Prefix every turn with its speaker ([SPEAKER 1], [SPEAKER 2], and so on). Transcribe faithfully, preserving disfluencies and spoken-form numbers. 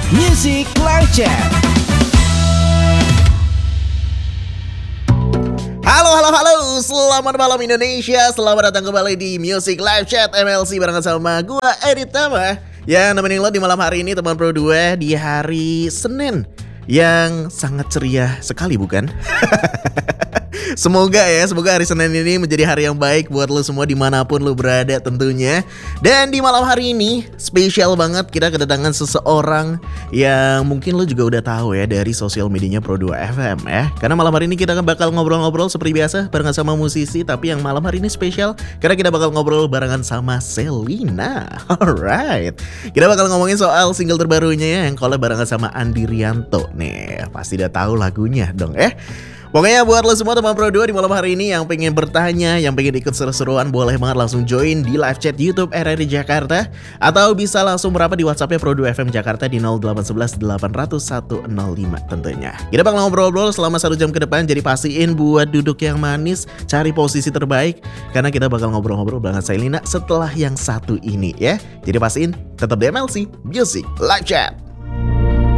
[SPEAKER 1] Music Live Chat. Halo, halo, halo, selamat malam Indonesia. Selamat datang kembali di Music Live Chat M L C barengan sama gua Edit Tama yang nemenin lo di malam hari ini, teman Pro dua, di hari Senin yang sangat ceria sekali, bukan? Semoga ya, semoga hari Senin ini menjadi hari yang baik buat lo semua dimanapun lo berada tentunya. Dan di malam hari ini spesial banget, kita kedatangan seseorang yang mungkin lo juga udah tahu ya dari sosial medianya Pro dua F M ya. Karena malam hari ini kita bakal ngobrol-ngobrol seperti biasa barengan sama musisi. Tapi yang malam hari ini spesial karena kita bakal ngobrol barengan sama Selina. Alright, kita bakal ngomongin soal single terbarunya ya, yang collab barengan sama Andi Rianto. Nih pasti udah tahu lagunya dong eh. Pokoknya buat lo semua teman Pro dua di malam hari ini yang pengen bertanya, yang pengen ikut seru-seruan, boleh banget langsung join di live chat YouTube R R I Jakarta. Atau bisa langsung merapat di WhatsAppnya Pro dua F M Jakarta di nol delapan satu satu delapan nol nol satu nol lima tentunya. Kita bakal ngobrol-ngobrol selama satu jam ke depan, jadi pastiin buat duduk yang manis, cari posisi terbaik, karena kita bakal ngobrol-ngobrol banget Selina setelah yang satu ini ya. Jadi pastiin tetap di M L C Music Live Chat.